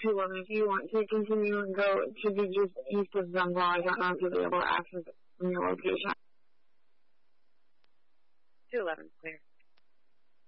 211. If you want to continue and go to the east of Zumwalt, I don't know if you'll be able to access it from your location. 211, clear.